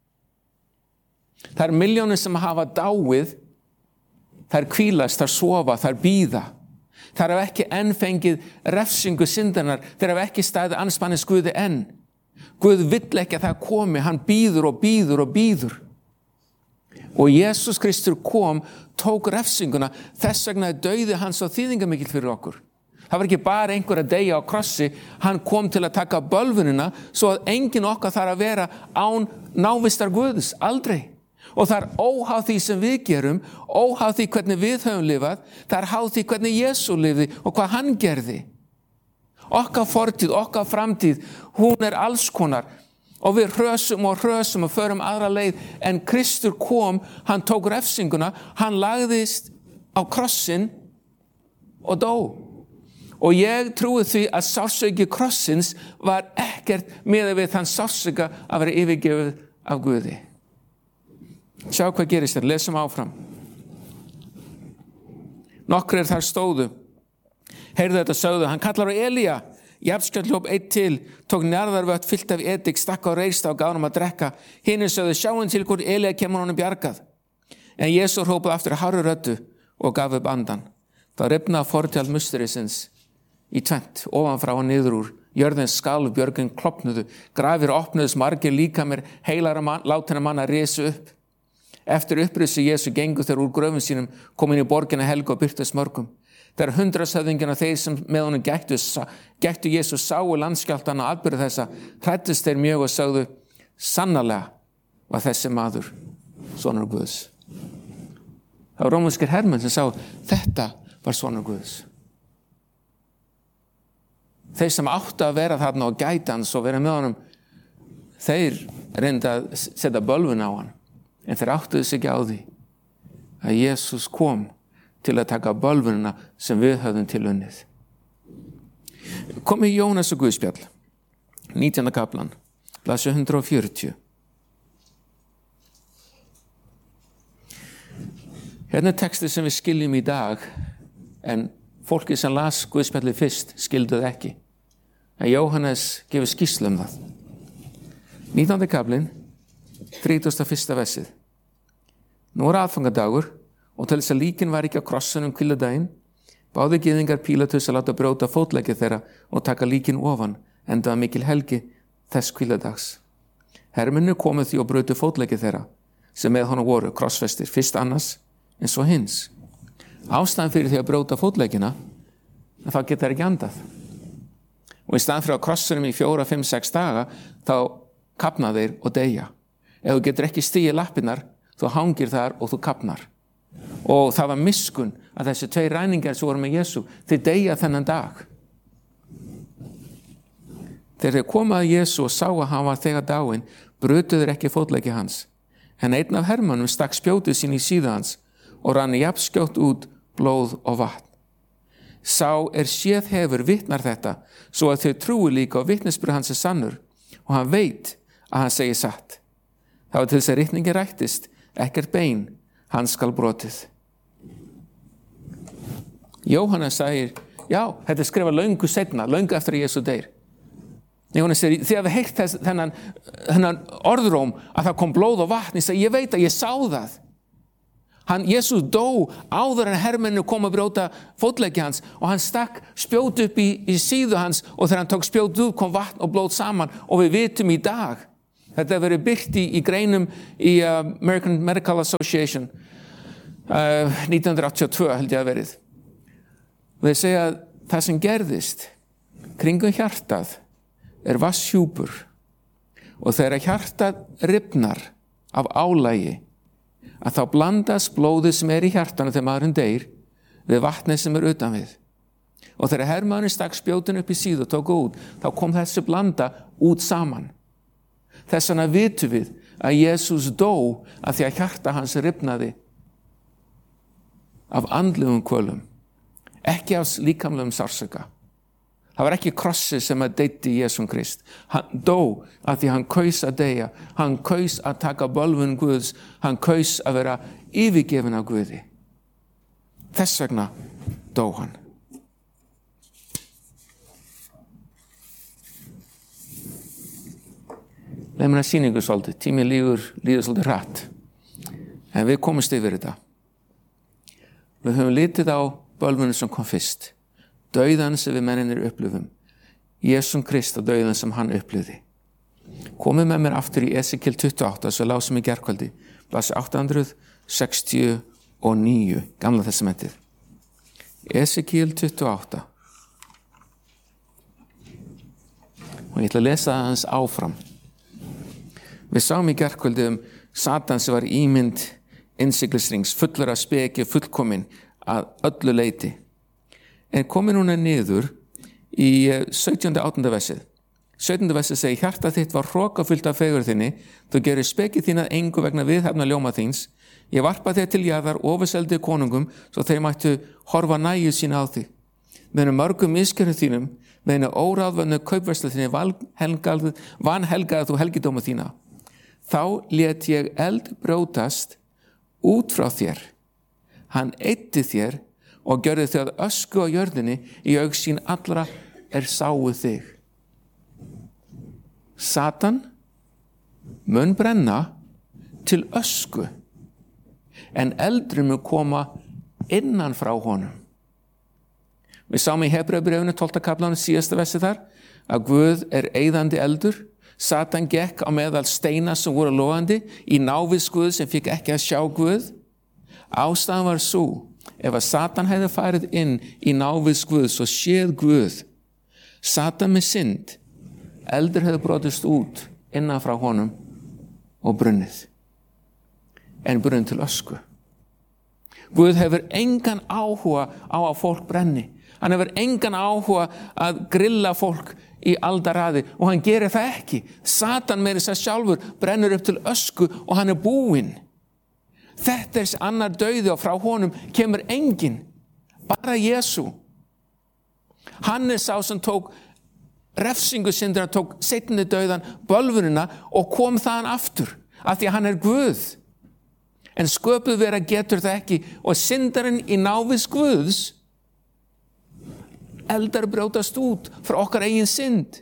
Það er milljónir sem hafa dáið, það er hvílast, það er sofa, það er bíða. Það er ekki enn fengið refsingu syndarinnar, þeir hafa ekki staðið andspænis Guði enn. Guð vill ekki að það komi, hann bíður og bíður og bíður. Og Jesús Kristur kom, tók refsinguna, þess vegna er dauði hans og þýðingamikill fyrir okkur. Það var ekki bara einhver að deyja á krossi, hann kom til að taka bölvunina svo að enginn okkar þarf að vera án návistar Guðs, aldrei. Og það er óháð því sem við gerum, óháð því hvernig við höfum lifað, það er háð því hvernig Jesú lifði og hvað hann gerði. Okkar fortíð, okkar framtíð, hún er alls konar. Og við hrösum og hrösum og förum aðra leið, en Kristur kom, hann tók refsinguna, hann lagðist á krossin og dó. Og ég trúi því að sársauki krossins var ekkert miðað við þann sársauka að vera yfirgefið af Guði. Sjá hvað gerist þér, lesum áfram. Nokkrir þar stóðu, heyrðu þetta sögðu, hann kallar á Elía. Jafnskjöld hljóp einn til, tók njarðarvött fyllt af edik, stakk á reista og gaf honum að drekka. Hinir sögðu, sjáum til hvort Elía kemur honum bjargað. En Jesús hrópaði aftur hárri röddu og gaf upp andan. Þá rifnaði fortjald musterisins í tvennt, ofan frá og niður úr. Jörðin skalf, björgin klopnuðu, grafir opnuðust, margir líkamir, heilara man, látinna manna risu upp. Eftir upprisu Jesú gengu þeir úr gröfum sínum, kom inn í borgina helgu og birtust mörgum. Þegar hundraðshöfðingina þeir sem með honum gættu, gættu Jesú sáu landskjálftann og atburði þessa, hræddust þeir mjög og sögðu, sannarlega var þessi maður sonur Guðs. Það var rómverskir hermenn sem sá, þetta var sonur Guðs. Þeir sem áttu að vera þarna og gæta hans og vera með honum, þeir reyndu að setja bölvun á hann, en þeir áttuðu sig ekki á því að Jesús kom til að taka bölvunina sem við höfðum til unnið. Komið Jónas og Guðspjall, nítjánda kaplan, blaðsíðu hundrað og fjörutíu. Hérna er textið sem við skiljum í dag, en fólkið sem las Guðspjallið fyrst skilduð ekki. En Jóhannes gefur skýrslu um það. nítjándi kaplinn, þrítugasta og fyrsta versið. Nú er aðfangadagur, og til þess að líkin var ekki á krossunum hvíldardaginn, báðu gyðingar Pílatus að láta brjóta fótleggi þeirra og taka líkin ofan, enda var mikil helgi þess hvíldardags. Hermennu komu því og brjótu fótleggi þeirra, sem með honum voru krossfestir, fyrst annars en svo hins. Ástæðan fyrir því að brjóta fótleggina, en þá geta þeir ekki andað. Og í staðan fyrir á krossunum í fjóra, fimm, sex daga, þá kapna þeir og deyja. Ef þú getur ekki stigið lappirnar, þú hangir þar og þú kapnar. Og það var miskunn að þessi tvei ræningar sem voru með Jesú, þeir deyja þennan dag. Þegar þeir koma að Jesú og sá að hann var þegar dáinn, brutu þeir ekki fótleggi hans. En einn af hermönnum stakk spjótið sín í síðu hans og rann jafnskjótt út blóð og vatn. Sá er séð hefur vitnar þetta, svo að þau trúi líka og vitnisburður hans er sannur, og hann veit að hann segir satt. Það var til þess að ritningi rættist, ekkert bein, hann skal brotið. Jóhannes sagir, já, þetta er skrifað löngu seinna, löngu eftir að Jesú deyr. Jóhannes segir, þegar við heilt þess, þennan, þennan orðróm að það kom blóð og vatn, ég, segi, ég veit að ég sá það. Hann, Jesus dó áður en hermennu kom að brjóta fótleggi hans og hann stakk spjót upp í, í síðu hans og þegar hann tók spjót út kom vatn og blóð saman og við vitum í dag. Þetta verið birt í, í greinum í uh, American Medical Association uh, nítján hundruð áttatíu og tvö held ég að verið. Og þeir segja að það sem gerðist kringum hjartað er vatnshjúpur og þegar hjartað rifnar af álægi að þá blandast blóðið sem er í hjartanu þegar maðurinn deyr við vatnið sem er utan við. Og þegar hermaðurinn stakk spjótin upp í síðu og tók út, þá kom þessi blanda út saman. Þess vegna vitum við að Jesus dó að því að hjarta hans rifnaði af andlegum kvölum, ekki af líkamlegum sársauka. Það var ekki krossið sem að deyti Jesum Krist. Hann dó að því hann kaus að deyja. Hann kaus að taka bölvun Guðs. Hann kaus að vera yfirgefinn af Guði. Þess vegna dó hann. Leið mér að sýningu svolítið. Tíminn líður, líður svolítið hratt. En við komumst yfir þetta. Við höfum litið á bölvunum sem kom fyrst. Dauðan sem við menninir upplifum. Jesum Krist og dauðan sem hann upplifði. Komið með mér aftur í Esekiel tuttugu og átta, svo lásum í gærkvöldi, blasi átta hundruð sextíu og níu, Gamla testamentið. Esekiel tuttugu og átta. Og ég ætla að lesa það hans áfram. Við sáum í gærkvöldi um Satan sem var ímynd innsiglisrings, fullur af speki, fullkomin að öllu leyti. En komið núna niður í sautjánda og átjánda versið. sautjánda versið segir, hjarta þitt var hrokafullt af fegurð þinni, þú gerir speki þín að engu vegna viðhafna ljóma þíns. Ég varpa þér til jarðar, ofurseldi konungum, svo þeir mættu horfa næju sína á þig. Með mörgum misgjörðum þínum, með óráðvöndnu kaupverslu þinni, vanhelgaði þú helgidóma þína. Þá lét ég eld brjótast út frá þér. Hann eyddi þér og gjörði þau að ösku á jörðinni í augsýn allra er sáu þig. Satan mun brenna til ösku, en eldurinn mun koma innan frá honum. Við sáum í Hebreubréfinu tólfta kaflanum síðasta versi þar að Guð er eyðandi eldur. Satan gekk á meðal steina sem voru logandi í návist Guð sem fikk ekki að sjá Guð. Ástæðan var sú, ef að Satan hefði farið inn í návist Guðs og séð Guð, Satan með synd, eldur hefði brotist út innan frá honum og brunnið. En brunnið til ösku. Guð hefur engan áhuga á að fólk brenni. Hann hefur engan áhuga að grilla fólk í aldaraði og hann gerir það ekki. Satan meiri sér sjálfur brennur upp til ösku og hann er búinn. Þetta er annar dauði og frá honum kemur enginn, bara Jesú. Hann er sá sem tók refsingu syndara, tók seinni dauðan, bölvunina og kom þaðan aftur, af því að hann er Guð. En sköpuð vera getur það ekki og syndarinn í návist Guðs eldar brjótast út frá okkar eigin synd.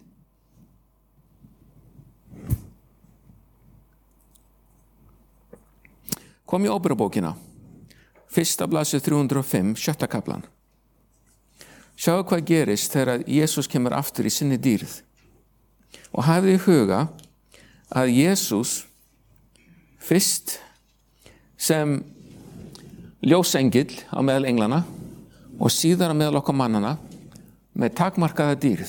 Kom í Óperubókina, fyrsta blaðsíðu þrjú hundruð og fimm, sjötta kaflan. Sjáu hvað gerist þegar Jesús kemur aftur í sinni dýrð. Og hafið í huga að Jesús fyrst sem ljósengill á meðal englana og síðan á meðal okkar mannana með takmarkaða dýrð.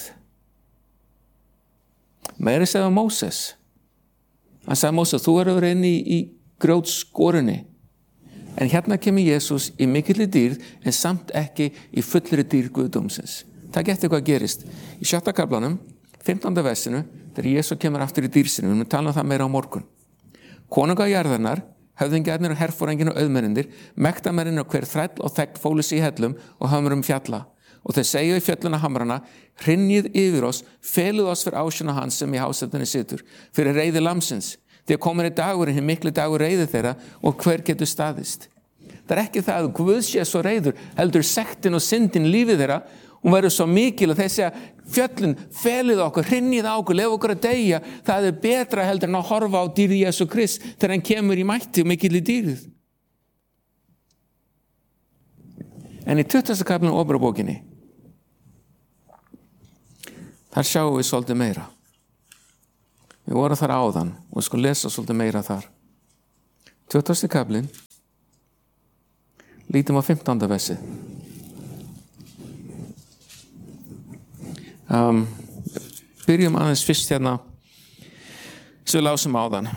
Meiri segði Móses. Hann sagði Móses, þú er að vera inn í, í grjótskorinni. En hérna kemur Jesús í mikilli dýrð en samt ekki í fullri dýrð Guðdómsins. Það getur hvað gerist. Í sjötta kaflanum, fimmtánda versinu, þegar Jesús kemur aftur í dýrsinu, við munum tala um það meira á morgun. Konungar jarðarinnar, höfðingjarnir og herforingin og auðmennir, mektamennir og hver þræll og þegn fólu sig í hellum og hömrum fjalla. Og þeir segja í fjölluna hamrana, hrynnið yfir oss, felið oss fyrir ásjóna hans sem í hásetunni situr, fyrir reiði lamsins. Þegar komin í dagurinn, hinn mikli dagur reiði þeirra og hver getur staðist. Það er ekki það að Guð sé svo reiður, heldur sektin og syndin lífið þeirra, hún verður svo mikil að þeir segja, fjöllun, felið okkur, hrynnið okkur, lef okkur að deyja, það er betra heldur en að horfa á dýrð Jesú Krist þegar hann kemur í mætti og mikil í dýrð. En í tuttugasta kaflanum Óperbókinni, þar sjáum við svolítið meira. Við vorum þar áðan og við skulum lesa svolítið meira þar. tuttugasti kaflinn, lítum á fimmtánda versið. Um, byrjum aðeins fyrst hérna sem við lásum áðan.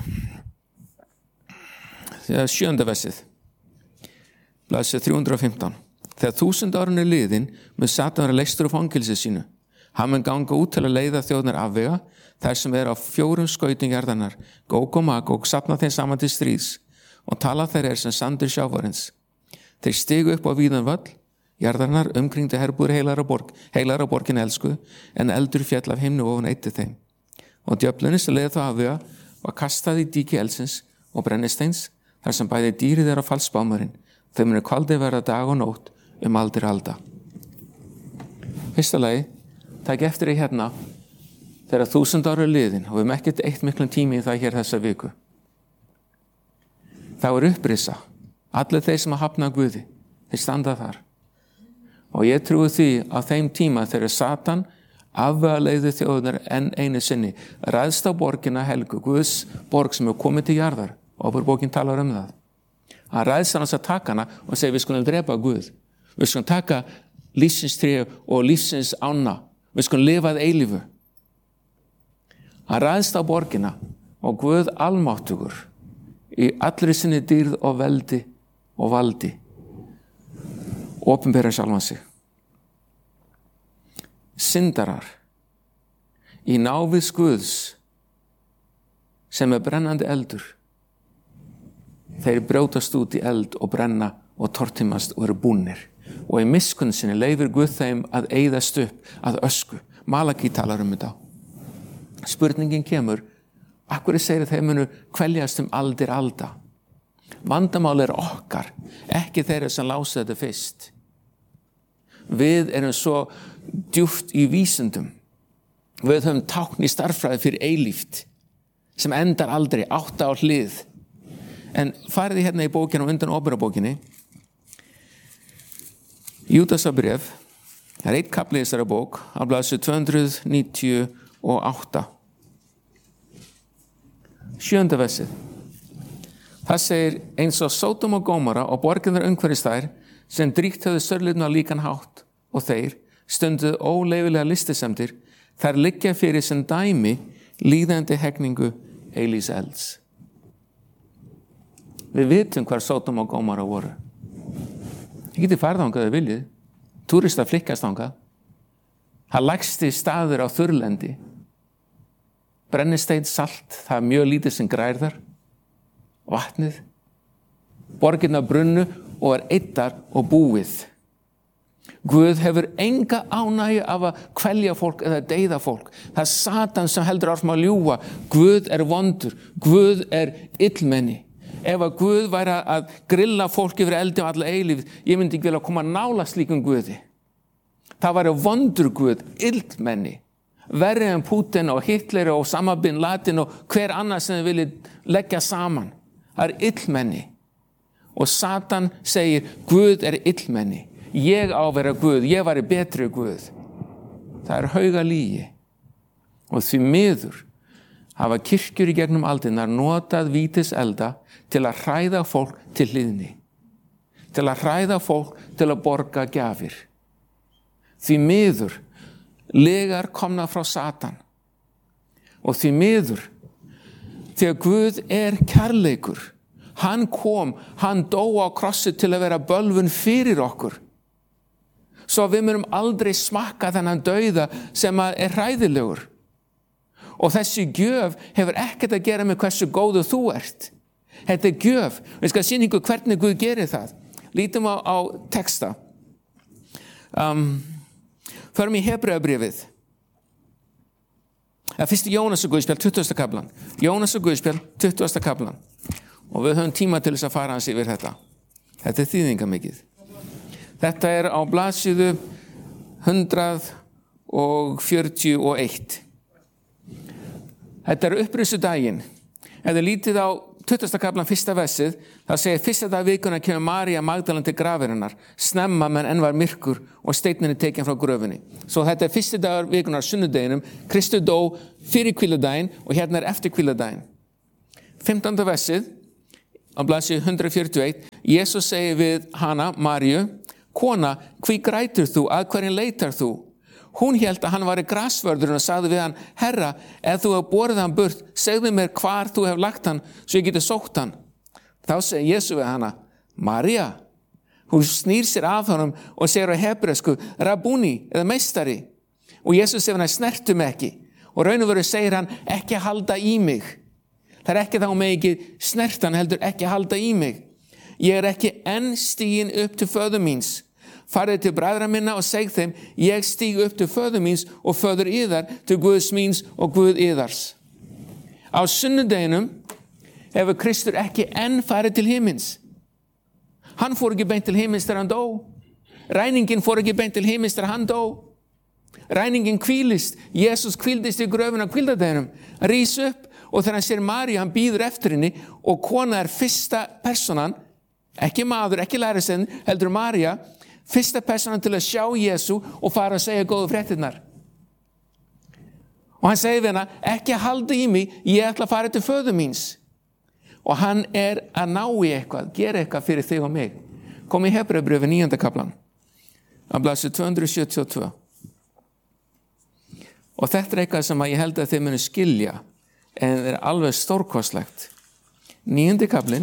Sjönda versið, blaðsíða þrjú hundruð og fimmtán. Þegar þúsund árin er liðin, mun Satan vera leystur úr fangelsinu sínu. Hann mun ganga út til að leiða þjóðirnar afvega, þær sem er á fjórum skautum jarðarinnar, Góg og Magóg, safna þeim saman til stríðs, og tala þeir er sem sandur sjávarins. Þeir stigu upp á víðan völl, jarðarinnar umkringdu herbúðir heilara borg, heilara borgin elsku, en eldur fjall af himnu ofan eitti þeim. Og djöflunin sem leiði þá afvega var kastað í díki eldsins og brennisteins, þar sem bæði dýrið er á fallsbámurinn, þau munu kvaldið verða dag og nótt um aldir alda. Fyrsta lagi, takk eftir því hérna, þegar þúsund ára er liðin og við hefum ekkert eitt miklum tími í það hér þessa viku. Þá er upprisa, allir þeir sem að hafna Guði, þeir standa þar. Og ég trúi því að þeim tíma þegar Satan afvegaleiði þjóðunar enn einu sinni, ræðst á borgina helgu, Guðs borg sem er komið til jarðar, Óperbókin talar um það. Hann ræðst hann að taka hana og segir við skulum drepa Guð. Við skulum taka lífsins tré og lífsins ána. Við skulum lifa að eilífu. Hann ræðst á borgina og Guð almáttugur í allri sinni dýrð og veldi og valdi opinbera sjálfan sig. Syndarar í návist Guðs sem er brennandi eldur, þeir brjótast út í eld og brenna og tortímast og eru búnir. Og í miskunn sinni leyfir Guð þeim að eyðast upp að ösku. Malaki talar um þetta. Spurningin kemur, af hverju segir þeir munu kveljast um aldir alda? Vandamál er okkar, ekki þeirra sem lása þetta fyrst. Við erum svo djúpt í vísindum. Við höfum tákn í starffræði fyrir eilíft sem endar aldrei, átta á hlið. En farið hérna í bókina og undan Óperabókinni, Júdasarbréf, það er eitt kafli í þessari bók, á blaðsíðu tvö hundruð níutíu og átta. Sjöunda versið. Það segir, eins og Sódom og Gómora og borginnar umhverfis þær, sem dríkt höfðu sörlutna á líkan hátt, og þeir stunduðu óleyfilega listisemdir, þær liggja fyrir sem dæmi líðandi hegningu eilífs elds. Við vitum hvar Sódom og Gómora voru. Þið getið farið þangað þið viljið. Túristar flikkast þangað. Það lægsti staður á þurrlendi. Brennisteinn, salt, það er mjög lítið sem grær þar. Vatnið. Borgirnar brunnu og er eittar og búið. Guð hefur enga ánægju af að kvelja fólk eða deyða fólk. Það er Satan sem heldur áfram að ljúga. Guð er vondur. Guð er illmenni. Ef að Guð væri að grilla fólk yfir eldi um alla eilífð, ég myndi ekki vilja koma nála slíkum Guði. Það væri vondur Guð, illmenni, verri en Putin og Hitler og Osama bin Laden og hver annar sem þið viljið leggja saman. Það er illmenni. Og Satan segir, Guð er illmenni. Ég á að vera Guð, ég væri betri Guð. Það er hauga lygi. Og því miður hafa kirkjur í gegnum aldirnar notað vítis elda til að hræða fólk til hlýðni. Til að hræða fólk til að borga gjafir. Því miður legar komna frá Satan. Og því miður, þegar Guð er kærleikur, hann kom, hann dó á krossi til að vera bölvun fyrir okkur. Svo við munum aldrei smakka þennan dauða sem er hræðilegur. Og þessi gjöf hefur ekkert að gera með hversu góðu þú ert. Þetta er gjöf. Við skal sýna ykkur hvernig Guð gerir það. Lítum á, á texta. Um, förum í Hebreabréfið. Það fyrst í Jónas og Guðspjall, tuttugasta kaflan. Jónas og Guðspjall, tuttugasta kaflan. Og við höfum tíma til þess að fara hans yfir þetta. Þetta er þýðingamikið. Þetta er á blaðsíðu hundrað fjörutíu og eitt. Þetta er upprissudaginn. Ef þið lítið á tuttugasta kaplan fyrsta versið, það segir fyrsta dag vikunar kemur María Magdalena til grafirinnar, snemma menn enn var myrkur og steinninn er tekinn frá gröfinni. Svo þetta er fyrsti dagur vikunar sunnudeginum, Kristur dó fyrir hvíldardaginn og hérna er eftir hvíldardaginn. fimmtánda versið, á blaðsíðu hundrað fjörutíu og eitt, Jesus segir við hana, Maríu, kona, hví grætur þú, að hverjum leitar þú? Hún hélt að hann var í grasvörðurinn og sagði við hann, Herra, ef þú hefur borið hann burt, segðu mér hvar þú hefur lagt hann, svo ég geti sótt hann. Þá segir Jesús við hana, María. Hún snýr sér að honum og segir á hebresku, Rabúni, eða meistari. Og Jesús segir hann, snertu mig ekki. Og raun og veru segir hann, ekki halda í mig. Það er ekki þá með ekki snert hann, heldur ekki halda í mig. Ég er ekki enn stiginn upp til föður míns. Farið til bræðra minna og seg þeim, ég stíg upp til föður míns og föður yðar, til Guðs míns og Guð yðars. Á sunnudeginum hefur Kristur ekki enn farið til himins. Hann fór ekki beint til himins þegar hann dó. Ræningin fór ekki beint til himins þegar hann dó. Ræningin hvílist. Jesus hvíldist í gröfina á hvíldardeginum. Hann rís upp og þegar hann sér Maríu, hann bíður eftir henni og kona er fyrsta personan, ekki maður, ekki lærisveinn, heldur María, fyrsta personan til að sjá Jesú og fara að segja góðu fréttirnar. Og hann segir við hana, ekki halda í mig, ég ætla að fara til föður míns. Og hann er að ná í eitthvað, gera eitthvað fyrir þig og mig. Kom í Hebreubréfið níunda kaplan, á blaðsíðu tvö hundruð sjötíu og tvö. Og þetta er eitthvað sem ég held að þið munu skilja, en það er alveg stórkostlegt. Níundi kaplinn,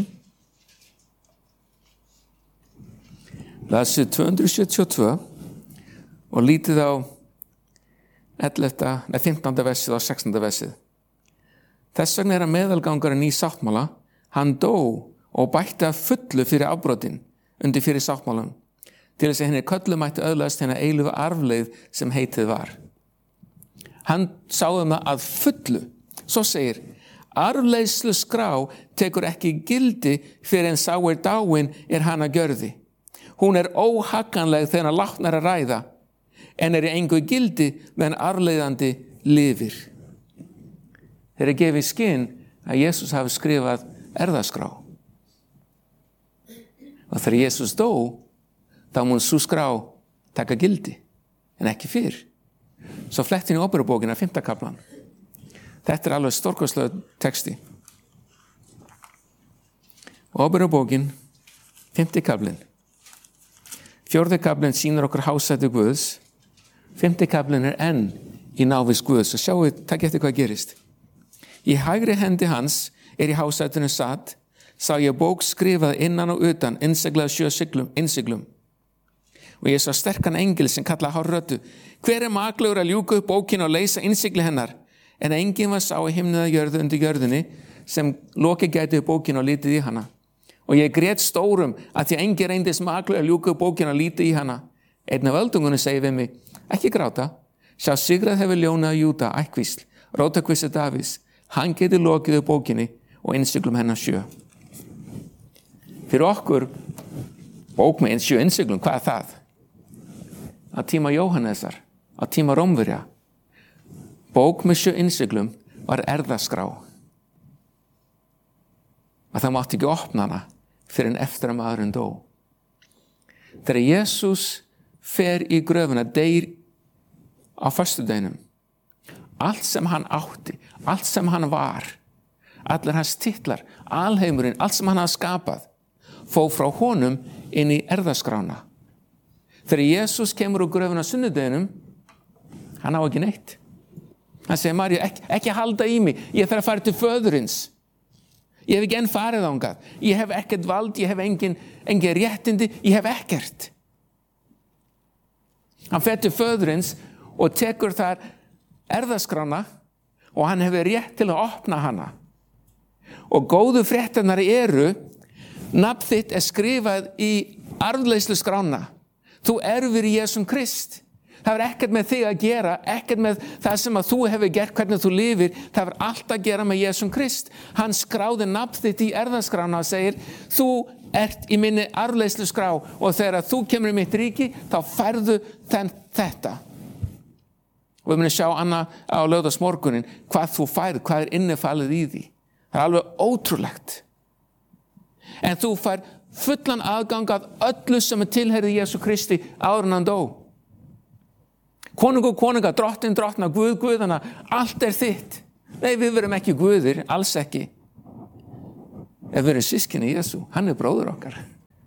blaðsíðu tvö hundruð sjötíu og tvö og lítið á ellefta, nei, fimmtánda versið og sextánda versið. Þess vegna er að meðalgangarinn í sáttmála, hann dó og bætti að fullu fyrir afbrotin undir fyrir sáttmálan, til þess að henni köllu mætti öðlast henni eilífu arfleið sem heitið var. Hann sáði það að fullu, svo segir, arfleiðslu skrá tekur ekki gildi fyrir en sá er dáin er hann að gjörði. Hún er óhagganleg þegar hann látnar að ræða, en er í engu gildi meðan arfleiðandi lifir. Þeir eru gefið skinn að Jesús hafi skrifað erfðaskrá. Og þegar Jesús dó, þá mun sú skrá taka gildi, en ekki fyrr. Svo flettin í Óperubókina, fimmta kaplan. Þetta er alveg stórkostlegur texti. Óperubókin, fimmti kaplinn. Fjórði kaplinn sýnir okkur hásæti Guðs. Fimmti kaplinn er enn í návist Guðs. Og sjáu, takk eftir hvað gerist. Í hægri hendi hans er í hásætinu satt, sá ég bók skrifað innan og utan, innsiglað sjö siglum, innsiglum. Og ég sá sterkan engil sem kallaði hárröddu. Hver er maklegur að ljúka upp bókinu og leysa innsigli hennar? En enginn var sá í himnið að jörðu undir jörðinni sem loki gæti upp bókinu og lítið í hana. Og ég grét stórum að því að enginn reyndist maklegur að ljúka upp bókinu og lítið í hana. Einn af öldungunum segir við mig, ekki gráta, sjá sigrað hefur ljónað Júda, ækkvísl, rótakvissi Davís, hann getur lokið upp bókinni og innsiglum hennar sjö. Fyrir okkur, bók með sjö innsiglum, hvað er það? Á tíma Jóhannesar, á tíma Rómverja, bók með sjö innsiglum var erfðaskrá. Að það mátti ekki opna hana fyrir en eftir að maðurinn dó. Þegar Jesús fer í gröfuna, deyr á föstudeginum, allt sem hann átti, allt sem hann var, allir hans titlar, alheimurinn, allt sem hann hafði skapað, fór frá honum inn í erfðaskrána. Þegar Jesús kemur úr gröfuna á sunnudeginum, hann á ekki neitt. Hann segir, María, ekki, ekki halda í mig, ég þarf að fara til föðurins. Ég hef ekki enn farið ángað. Ég hef ekkert vald, ég hef engin, engin réttindi, ég hef ekkert. Hann fer til föðurins og tekur þar erfðaskrána og hann hefur rétt til að opna hana. Og góðu fréttirnar eru, nafn þitt er skrifað í arfleiðslu skrána. Þú erfir í Jesum Krist. Það er ekkert með þig að gera, ekkert með það sem að þú hefur gert, hvernig þú lifir. Það er allt að gera með Jesum Krist. Hann skráði nafn þitt í erfðaskrána og segir, þú ert í minni arfleiðslu skrá og þegar þú kemur í mitt ríki, þá færðu þenn þetta. Og við munum sjá annað á laugardagsmorgunin, hvað þú færð, hvað er innifalið í því. Það er alveg ótrúlegt. En þú fær fullan aðgang að öllu sem er tilheyrði Jesú Kristi áður en hann dó. Konungur, konunga, drottin, drottna, Guð, Guðana, allt er þitt. Nei, við verum ekki Guðir, alls ekki. Ef við erum systkini Jesú, hann er bróður okkar.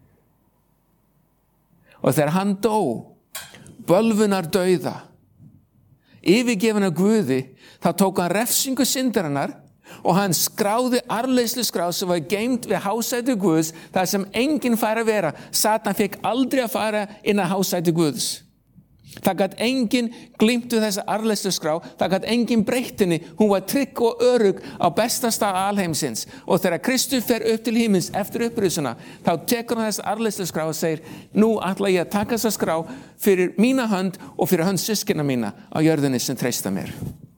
Og þegar hann dó, bölvunar dauða, yfirgefin af Guði, þá tók hann refsingu syndarinnar og hann skráði arðleyslu skráð sem var geymt við hásæti Guðs, þar sem enginn fær að vera. Satan fekk aldrei að fara inn að hásæti Guðs. Það gat enginn glímt við þessa arðleyslu skrá, það gat enginn breytt henni, hún var trygg og örugg á besta stað alheimsins. Og þegar Kristur fer upp til himins eftir upprisuna, þá tekur hann þessa arðleyslu skrá og segir, nú ætla ég að taka þessa skrá fyrir mína hönd og fyrir hönd systkina mína á jörðinni sem treysta mér.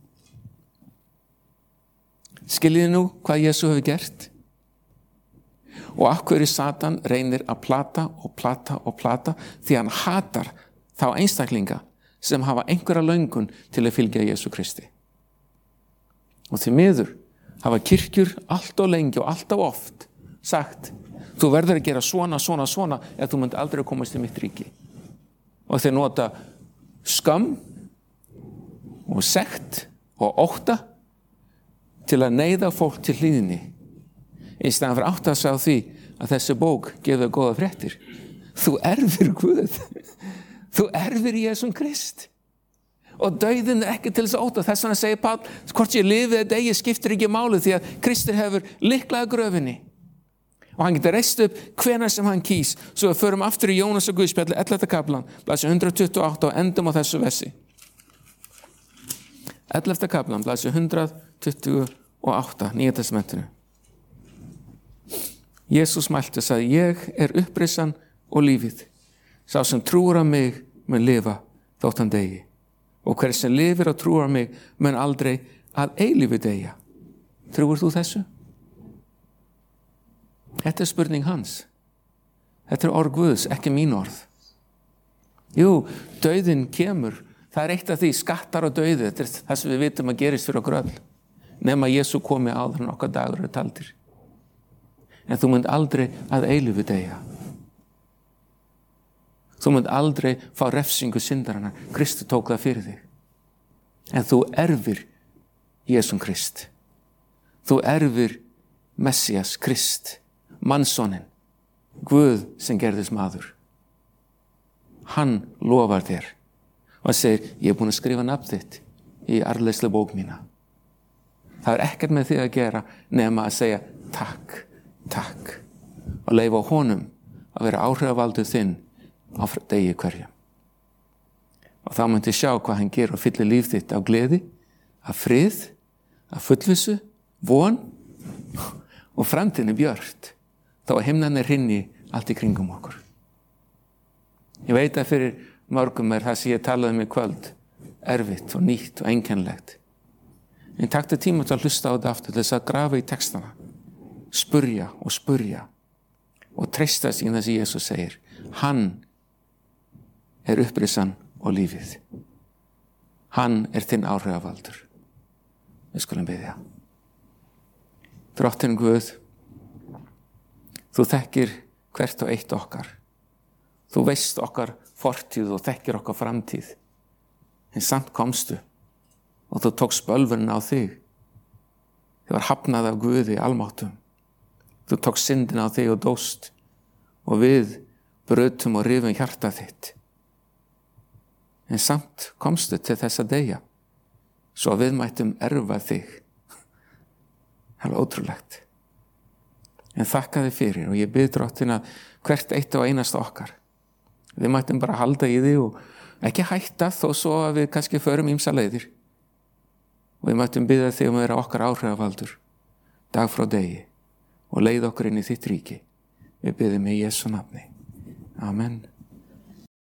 Skiljiði nú hvað Jesú hefur gert? Og af hverju Satan reynir að plata og plata og plata, því hann hatar þá einstaklinga sem hafa einhverja löngun til að fylgja Jesú Kristi. Og því miður hafa kirkjur allt og lengi og alltaf oft sagt, þú verður að gera svona, svona, svona ef þú munt aldrei komast í mitt ríki. Og þeir nota skömm og sekt og ótta til að neyða fólk til hlýðni, í staðan fyrir átta sig á því að þessi bók gefur góða fréttir. Þú erfir Guð, þú erfir Jesú Krist, og dauðinn er ekki til þess að ótta. Þess vegna segir Páll, hvort ég lifi eða deyi skiptir ekki máli, því að Kristur hefur lyklað gröfinni og hann getur reist upp hvenær sem hann kýs. Svo við förum aftur í Jónas og Guðspjalli, ellefta kaplan, blaðsíða hundrað tuttugu og átta, og endum á þessu versi. ellefta kaplan, blaðsíða hundrað tuttugu og átta, Nýja testamentinu. Jesús mælti og sagði, ég er upprisan og lífið. Sá sem trúir á mig mun lifa þótt hann degi. Og hver sem lifir og trúir á mig mun aldrei að eilífu deyja. Trúir þú þessu? Þetta er spurning hans. Þetta er orð Guðs, ekki mín orð. Jú, dauðinn kemur. Það er eitt af því, skattar og dauði. Þetta er það sem við vitum að gerist fyrir okkur öll. Nema Jesú komi áður en okkar dagur eru taldir. En þú munt aldrei að eilífu deyja. Þú munt aldrei fá refsingu syndarinnar. Kristur tók það fyrir þig. En þú erfir Jesú Krist. Þú erfir Messias Krist, mannssonin, Guð sem gerðist maður. Hann lofar þér og segir, ég er búin að skrifa nafn þitt í arðleyslu bók mína. Það er ekkert með því að gera nema að segja takk, takk og leyfa honum að vera áhrifavaldur þinn á degi hverjum. Og þá myndir sjá hvað hann gerir og fyllir líf þitt á gleði, af frið, af fullvissu, von og framtíðin björt, þá að himnarnir hrynji allt í kringum okkur. Ég veit að fyrir mörgum er það sem ég talaði um í kvöld erfitt og nýtt og einkennilegt. En taktu tíma til að hlusta á þetta aftur, til þess að grafa í textana, spurja og spurja og treysta sig í það sem Jesús segir. Hann er upprisan og lífið. Hann er þinn áhrifavaldur. Við skulum biðja. Drottinn Guð, þú þekkir hvert og eitt okkar. Þú veist okkar fortíð og þekkir okkar framtíð. En samt komstu og þú tókst bölvunina á þig. Þið var hafnað af Guði almáttum. Þú tókst syndina á þig og dóst og við brutum og rifum hjartað þitt. En samt komstu til þess að deyja svo við mættum erfa þig. Það er ótrúlegt. En þakka þig fyrir og ég bið Drottinn að hvert eitt og einasta okkar. Við mættum bara halda í þig og ekki hætta þó svo að við kannski förum ýmsa leiðir. Og við mættum biðja þig um að vera okkar áhrifavaldur dag frá degi og leið okkur inn í þitt ríki. Við biðjum í Jesú nafni. Amen.